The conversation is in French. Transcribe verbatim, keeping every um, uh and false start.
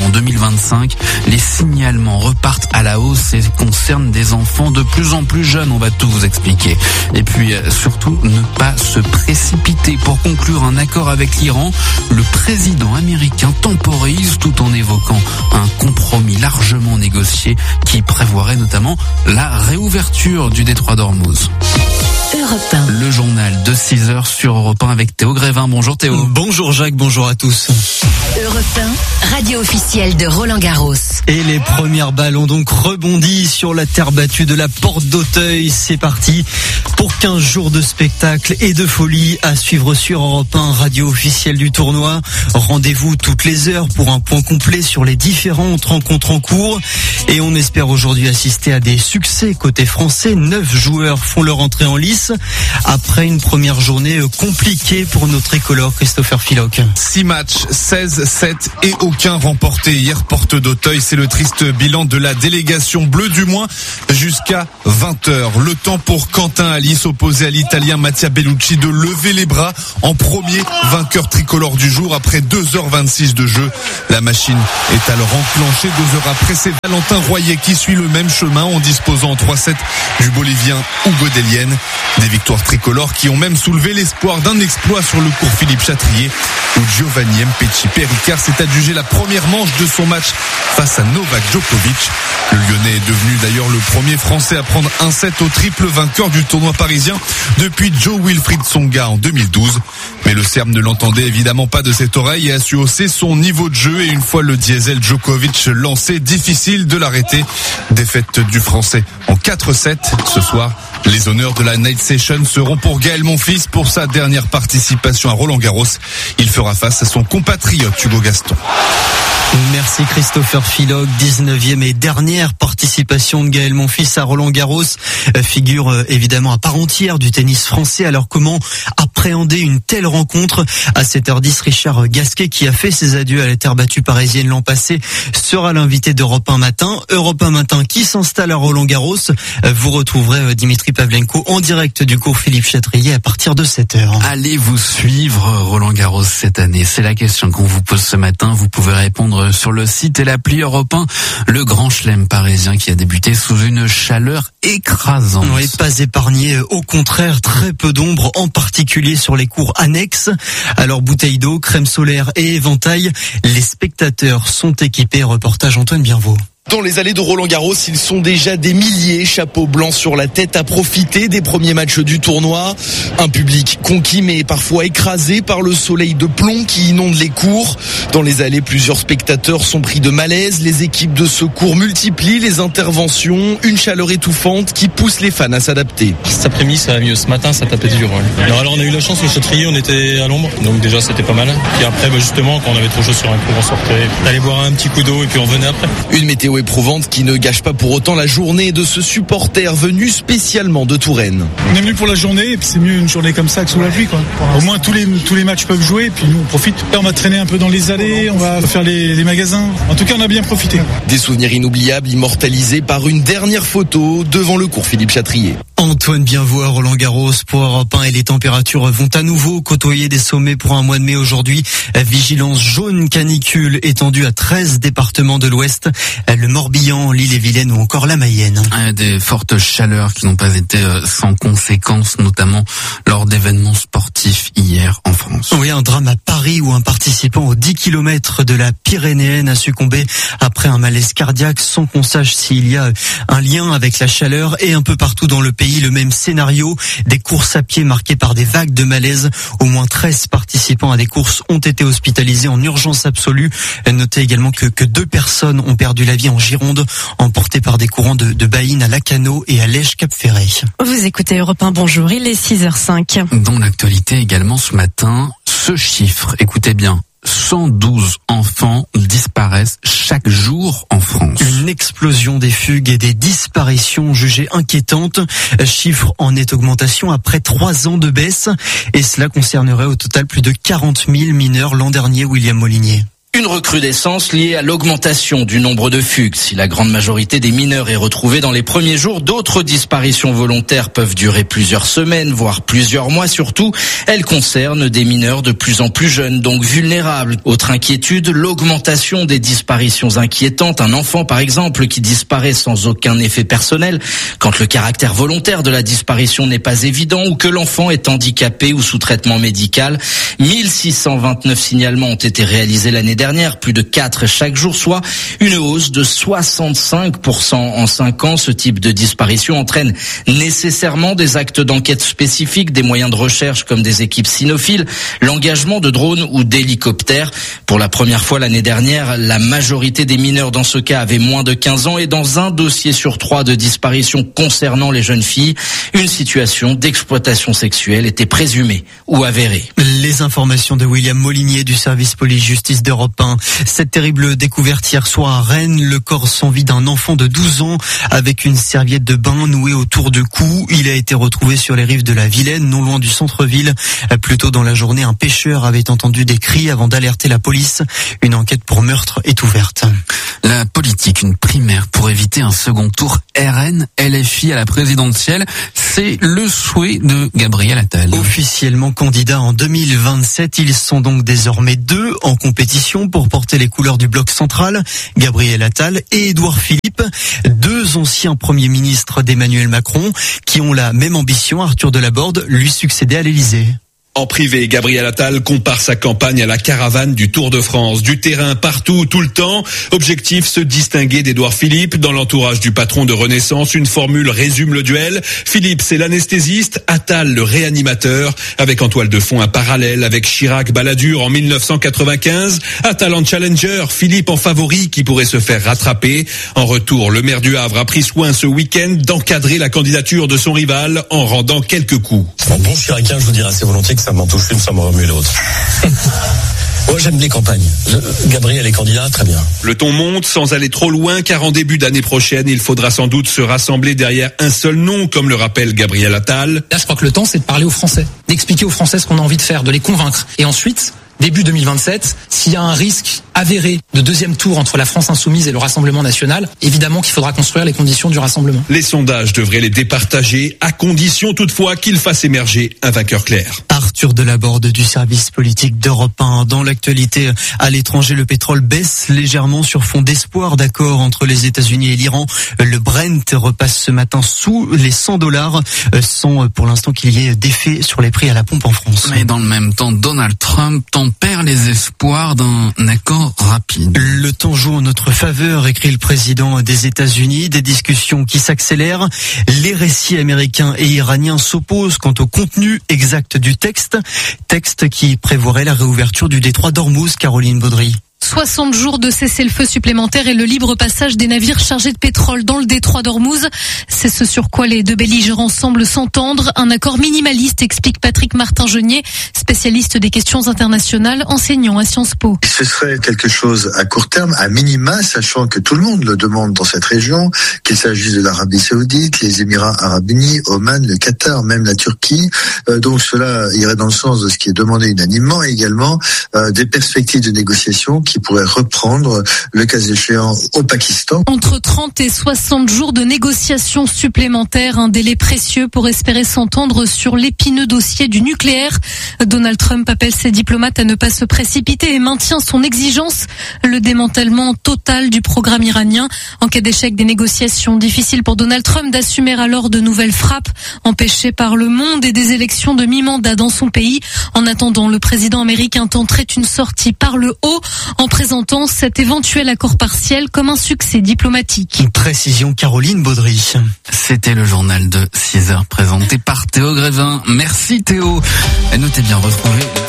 deux mille vingt-cinq. Les signalements repartent à la hausse et concernent des enfants de plus en plus jeunes. On va tout vous expliquer. Et puis surtout, ne pas se précipiter. Pour conclure un accord avec l'Iran, le président américain temporise tout en évoquant un compromis largement négocié qui prévoirait notamment la réouverture du détroit d'Ormuz. Europe un. Le journal de six heures sur Europe un avec Théo Grévin. Bonjour Théo. Bonjour Jacques, bonjour à tous. Europe un, radio officielle de Roland Garros. Et les premières balles ont donc rebondi sur la terre battue de la Porte d'Auteuil. C'est parti pour quinze jours de spectacle et de folie à suivre sur Europe un, radio officielle du tournoi. Rendez-vous toutes les heures pour un point complet sur les différentes rencontres en cours. Et on espère aujourd'hui assister à des succès côté français. Neuf joueurs font leur entrée en lice après une première journée compliquée pour notre tricolore Christopher Philoc. Six matchs, seize sept et aucun remporté hier Porte d'Auteuil. C'est le triste bilan de la délégation bleue, du moins jusqu'à vingt heures. Le temps pour Quentin Alice, opposé à l'Italien Mattia Bellucci, de lever les bras en premier vainqueur tricolore du jour après deux heures vingt-six de jeu. La machine est alors enclenchée. Deux heures après, c'est Valentin Royer qui suit le même chemin en disposant en trois sept du Bolivien Hugo Delienne. Des victoires tricolores qui ont même soulevé l'espoir d'un exploit sur le cours Philippe Chatrier, où Giovanni Mpetshi Perricard s'est adjugé la première manche de son match face à Novak Djokovic. Le Lyonnais est devenu d'ailleurs le premier Français à prendre un set au triple vainqueur du tournoi parisien depuis Joe Wilfried Tsonga en deux mille douze. Mais le Serbe ne l'entendait évidemment pas de cette oreille et a su hausser son niveau de jeu. Et une fois le diesel Djokovic lancé, difficile de l'arrêter. Défaite du Français en quatre sept ce soir. Les honneurs de la Night Session seront pour Gaël Monfils pour sa dernière participation à Roland-Garros. Il fera face à son compatriote Hugo Gaston. Merci Christopher Philoc. dix-neuvième et dernière participation de Gaël Monfils à Roland-Garros. Figure évidemment à part entière du tennis français. Alors comment appréhender une telle rencontre? À sept heures dix, Richard Gasquet, qui a fait ses adieux à la terre battue parisienne l'an passé, sera l'invité d'Europe un matin. Europe un matin qui s'installe à Roland-Garros. Vous retrouverez Dimitri Pavlenko en direct du cours Philippe Chatrier à partir de sept heures. Allez-vous suivre Roland-Garros cette année? C'est la question qu'on vous pose ce matin. Vous pouvez répondre sur le site et l'appli Europe un. Le grand chelem parisien qui a débuté sous une chaleur écrasante. Oui, pas épargné, au contraire, très peu d'ombre, en particulier sur les cours annexes. Alors bouteilles d'eau, crème solaire et éventail, les spectateurs sont équipés. Reportage Antoine Bienvaux. Dans les allées de Roland-Garros, ils sont déjà des milliers, chapeau blanc sur la tête, à profiter des premiers matchs du tournoi. Un public conquis mais parfois écrasé par le soleil de plomb qui inonde les cours. Dans les allées, plusieurs spectateurs sont pris de malaise. Les équipes de secours multiplient les interventions. Une chaleur étouffante qui pousse les fans à s'adapter. Cet après-midi, ça va mieux. Ce matin, ça tapait dur. Ouais. Alors, alors, on a eu la chance, le Châtrier, on était à l'ombre. Donc déjà, c'était pas mal. Puis après, bah, justement, quand on avait trop chaud sur un cours, on sortait. On allait boire un petit coup d'eau et puis on venait après. Une météo éprouvante qui ne gâche pas pour autant la journée de ce supporter venu spécialement de Touraine. On est venu pour la journée et puis c'est mieux une journée comme ça que sous la pluie, quoi. Au moins tous les tous les matchs peuvent jouer et puis nous on profite. Là, on va traîner un peu dans les allées, on va faire les, les magasins. En tout cas, on a bien profité. Des souvenirs inoubliables immortalisés par une dernière photo devant le cours Philippe Chatrier. Antoine Bienvaux à Roland-Garros pour Europe un et les températures vont à nouveau côtoyer des sommets pour un mois de mai aujourd'hui. Vigilance jaune canicule étendue à treize départements de l'Ouest, le Morbihan, l'Ille-et-Vilaine ou encore la Mayenne. Des fortes chaleurs qui n'ont pas été sans conséquences, notamment lors d'événements sportifs hier en France. Oui, un drame à Paris où un participant aux dix kilomètres de la Pyrénéenne a succombé après un malaise cardiaque sans qu'on sache s'il y a un lien avec la chaleur. Et un peu partout dans le pays, le même scénario, des courses à pied marquées par des vagues de malaise. Au moins treize participants à des courses ont été hospitalisés en urgence absolue. Notez également que, que deux personnes ont perdu la vie en Gironde, emportées par des courants de, de Baïne à Lacanau et à Lège-Cap-Ferré. Vous écoutez Europe un, bonjour, il est six heures cinq. Dans l'actualité également ce matin, ce chiffre, écoutez bien. cent douze enfants disparaissent chaque jour en France. Une explosion des fugues et des disparitions jugées inquiétantes. Chiffre en nette augmentation après trois ans de baisse. Et cela concernerait au total plus de quarante mille mineurs l'an dernier, William Molinier. Une recrudescence liée à l'augmentation du nombre de fugues. Si la grande majorité des mineurs est retrouvée dans les premiers jours, d'autres disparitions volontaires peuvent durer plusieurs semaines, voire plusieurs mois surtout. Elles concernent des mineurs de plus en plus jeunes, donc vulnérables. Autre inquiétude, l'augmentation des disparitions inquiétantes. Un enfant, par exemple, qui disparaît sans aucun effet personnel, quand le caractère volontaire de la disparition n'est pas évident ou que l'enfant est handicapé ou sous traitement médical. mille six cent vingt-neuf signalements ont été réalisés l'année dernière, plus de quatre chaque jour, soit une hausse de soixante-cinq pour cent en cinq ans. Ce type de disparition entraîne nécessairement des actes d'enquête spécifiques, des moyens de recherche comme des équipes cynophiles, l'engagement de drones ou d'hélicoptères. Pour la première fois l'année dernière, la majorité des mineurs dans ce cas avaient moins de quinze ans et dans un dossier sur trois de disparition concernant les jeunes filles, une situation d'exploitation sexuelle était présumée ou avérée. Les informations de William Molinier du service police-justice d'Europe un. Cette terrible découverte hier soir à Rennes, le corps sans vie d'un enfant de douze ans avec une serviette de bain nouée autour du cou. Il a été retrouvé sur les rives de la Vilaine, non loin du centre-ville. Plus tôt dans la journée, un pêcheur avait entendu des cris avant d'alerter la police. Une enquête pour meurtre est ouverte. La politique, une primaire pour éviter un second tour R N L F I à la présidentielle, c'est le souhait de Gabriel Attal. Officiellement candidat en deux mille vingt-sept, ils sont donc désormais deux en compétition pour porter les couleurs du bloc central, Gabriel Attal et Édouard Philippe, deux anciens premiers ministres d'Emmanuel Macron qui ont la même ambition. Arthur Delaborde lui succéder à l'Élysée. En privé, Gabriel Attal compare sa campagne à la caravane du Tour de France. Du terrain partout, tout le temps. Objectif, se distinguer d'Édouard Philippe. Dans l'entourage du patron de Renaissance, une formule résume le duel. Philippe, c'est l'anesthésiste. Attal, le réanimateur. Avec en toile de fond un parallèle avec Chirac-Balladur en mille neuf cent quatre-vingt-quinze. Attal en challenger, Philippe en favori qui pourrait se faire rattraper. En retour, le maire du Havre a pris soin ce week-end d'encadrer la candidature de son rival en rendant quelques coups. En bon chiracien, je vous dirais assez volontiers que ça m'en touche une, ça m'en remue l'autre. Moi, j'aime les campagnes. Gabriel est candidat, très bien. Le ton monte sans aller trop loin, car en début d'année prochaine, il faudra sans doute se rassembler derrière un seul nom, comme le rappelle Gabriel Attal. Là, je crois que le temps, c'est de parler aux Français, d'expliquer aux Français ce qu'on a envie de faire, de les convaincre. Et ensuite, début deux mille vingt-sept, s'il y a un risque avéré de deuxième tour entre la France insoumise et le Rassemblement national, évidemment qu'il faudra construire les conditions du rassemblement. Les sondages devraient les départager, à condition toutefois qu'ils fassent émerger un vainqueur clair. Arthur Delaborde du service politique d'Europe un. Dans l'actualité à l'étranger, le pétrole baisse légèrement sur fond d'espoir d'accord entre les États-Unis et l'Iran. Le Brent repasse ce matin sous les cent dollars, sans pour l'instant qu'il y ait d'effet sur les prix à la pompe en France. Mais dans le même temps, Donald Trump tempère les espoirs d'un accord rapide. Le temps joue en notre faveur, écrit le président des États-Unis. Des discussions qui s'accélèrent. Les récits américains et iraniens s'opposent quant au contenu exact du texte. Texte qui prévoirait la réouverture du détroit d'Ormuz. Caroline Baudry. soixante jours de cessez-le-feu supplémentaire et le libre passage des navires chargés de pétrole dans le détroit d'Ormuz. C'est ce sur quoi les deux belligérants semblent s'entendre. Un accord minimaliste, explique Patrick Martin-Genier, spécialiste des questions internationales, enseignant à Sciences Po. Ce serait quelque chose à court terme, à minima, sachant que tout le monde le demande dans cette région, qu'il s'agisse de l'Arabie Saoudite, les Émirats Arabes Unis, Oman, le Qatar, même la Turquie. Euh, donc cela irait dans le sens de ce qui est demandé unanimement, et également euh, des perspectives de négociation qui pourrait reprendre, le cas échéant, au Pakistan. Entre trente et soixante jours de négociations supplémentaires, un délai précieux pour espérer s'entendre sur l'épineux dossier du nucléaire. Donald Trump appelle ses diplomates à ne pas se précipiter et maintient son exigence, le démantèlement total du programme iranien. En cas d'échec des négociations, difficile pour Donald Trump d'assumer alors de nouvelles frappes empêchées par le monde et des élections de mi-mandat dans son pays. En attendant, le président américain tenterait une sortie par le haut en présentant cet éventuel accord partiel comme un succès diplomatique. Une précision, Caroline Baudry. C'était le journal de six heures présenté par Théo Grévin. Merci Théo. Notez bien, retrouvez